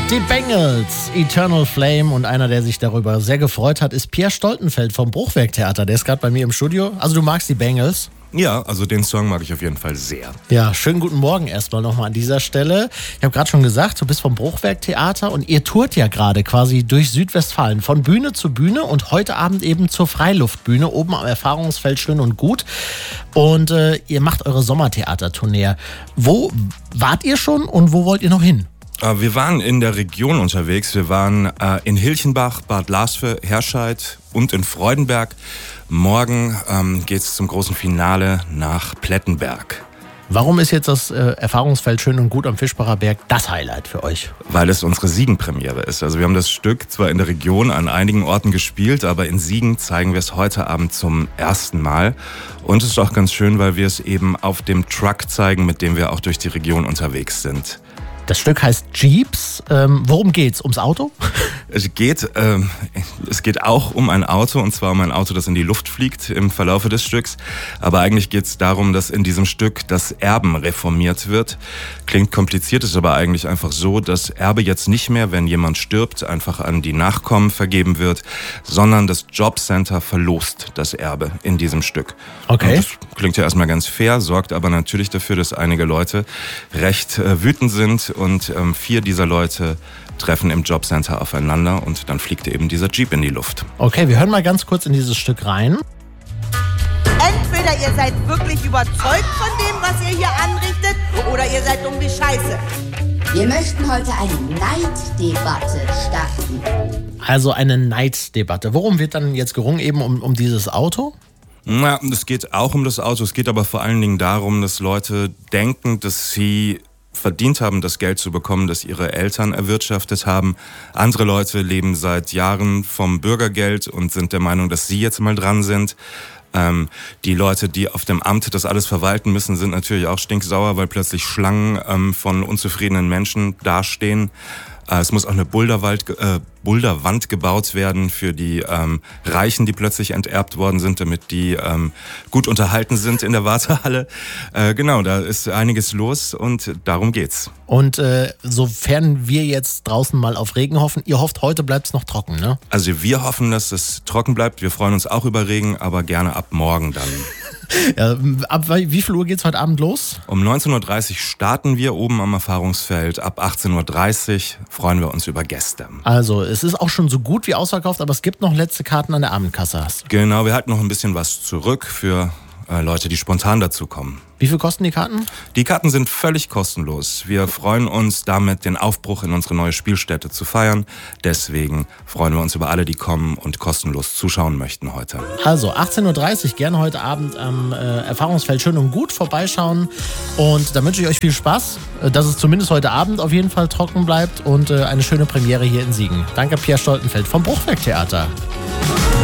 Die Bengals, Eternal Flame, und einer, der sich darüber sehr gefreut hat, ist Pierre Stoltenfeld vom Bruchwerk-Theater. Der ist gerade bei mir im Studio. Also du magst die Bengals? Ja, also den Song mag ich auf jeden Fall sehr. Ja, schönen guten Morgen erstmal nochmal an dieser Stelle. Ich habe gerade schon gesagt, du bist vom Bruchwerk-Theater und ihr tourt ja gerade quasi durch Südwestfalen von Bühne zu Bühne und heute Abend eben zur Freiluftbühne oben am Erfahrungsfeld Schön und Gut. Und ihr macht eure Sommertheatertournee. Wo wart ihr schon und wo wollt ihr noch hin? Wir waren in der Region unterwegs. Wir waren in Hilchenbach, Bad Lasve, Herscheid und in Freudenberg. Morgen geht's zum großen Finale nach Plettenberg. Warum ist jetzt das Erfahrungsfeld Schön und Gut am Fischbacher Berg das Highlight für euch? Weil es unsere Siegen-Premiere ist. Also wir haben das Stück zwar in der Region an einigen Orten gespielt, aber in Siegen zeigen wir es heute Abend zum ersten Mal. Und es ist auch ganz schön, weil wir es eben auf dem Truck zeigen, mit dem wir auch durch die Region unterwegs sind. Das Stück heißt Jeeps. Worum geht's? Ums Auto? Es geht auch um ein Auto, und zwar um ein Auto, das in die Luft fliegt im Verlaufe des Stücks. Aber eigentlich geht es darum, dass in diesem Stück das Erben reformiert wird. Klingt kompliziert, ist aber eigentlich einfach so, dass Erbe jetzt nicht mehr, wenn jemand stirbt, einfach an die Nachkommen vergeben wird, sondern das Jobcenter verlost das Erbe in diesem Stück. Okay. Und das klingt ja erstmal ganz fair, sorgt aber natürlich dafür, dass einige Leute recht wütend sind. Und 4 dieser Leute treffen im Jobcenter aufeinander und dann fliegt eben dieser Jeep in die Luft. Okay, wir hören mal ganz kurz in dieses Stück rein. Entweder ihr seid wirklich überzeugt von dem, was ihr hier anrichtet, oder ihr seid dumm wie Scheiße. Wir möchten heute eine Neiddebatte starten. Also eine Neiddebatte. Worum wird dann jetzt gerungen? Eben um dieses Auto? Na, es geht auch um das Auto. Es geht aber vor allen Dingen darum, dass Leute denken, dass sie verdient haben, das Geld zu bekommen, das ihre Eltern erwirtschaftet haben. Andere Leute leben seit Jahren vom Bürgergeld und sind der Meinung, dass sie jetzt mal dran sind. Die Leute, die auf dem Amt das alles verwalten müssen, sind natürlich auch stinksauer, weil plötzlich Schlangen von unzufriedenen Menschen dastehen. Es muss auch eine Boulderwand gebaut werden für die Reichen, die plötzlich enterbt worden sind, damit die gut unterhalten sind in der Wartehalle. Genau, da ist einiges los und darum geht's. Und sofern wir jetzt draußen mal auf Regen hoffen, ihr hofft, heute bleibt es noch trocken, ne? Also wir hoffen, dass es trocken bleibt. Wir freuen uns auch über Regen, aber gerne ab morgen dann. Ja, ab wie viel Uhr geht's heute Abend los? Um 19.30 Uhr starten wir oben am Erfahrungsfeld. Ab 18.30 Uhr freuen wir uns über Gäste. Also es ist auch schon so gut wie ausverkauft, aber es gibt noch letzte Karten an der Abendkasse. Genau, wir halten noch ein bisschen was zurück für Leute, die spontan dazu kommen. Wie viel kosten die Karten? Die Karten sind völlig kostenlos. Wir freuen uns damit, den Aufbruch in unsere neue Spielstätte zu feiern. Deswegen freuen wir uns über alle, die kommen und kostenlos zuschauen möchten heute. Also 18.30 Uhr, gerne heute Abend am Erfahrungsfeld Schön und Gut vorbeischauen. Und da wünsche ich euch viel Spaß, dass es zumindest heute Abend auf jeden Fall trocken bleibt und eine schöne Premiere hier in Siegen. Danke, Pierre Stoltenfeld vom Bruchwerk-Theater.